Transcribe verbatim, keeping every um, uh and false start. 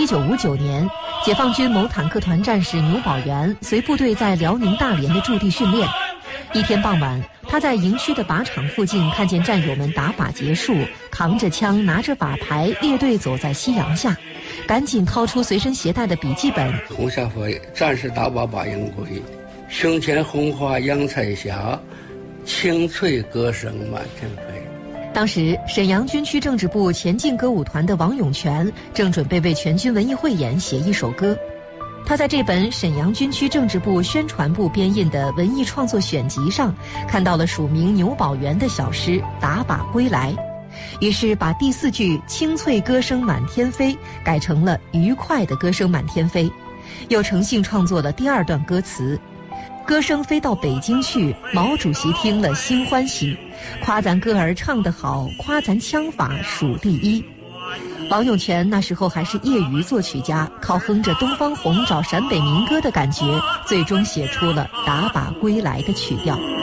一九五九年，解放军某坦克团战士牛宝元随部队在辽宁大连的驻地训练。一天傍晚，他在营区的靶场附近看见战友们打靶结束，扛着枪拿着靶牌列队走在夕阳下，赶紧掏出随身携带的笔记本。 红霞飞，战士打靶把营归，胸前红花洋彩霞，清脆歌声满天飞。 当时沈阳军区政治部前进歌舞团的王永全正准备为全军文艺汇演写一首歌。他在这本沈阳军区政治部宣传部编印的文艺创作选集上看到了署名牛宝元的小诗《打靶归来》，于是把第四句清脆歌声满天飞改成了愉快的歌声满天飞，又乘兴创作了第二段歌词：歌声飞到北京去，毛主席听了心欢喜，夸咱歌儿唱得好，夸咱枪法数第一。王永全那时候还是业余作曲家，靠哼着东方红找陕北民歌的感觉，最终写出了《打靶归来》的曲调。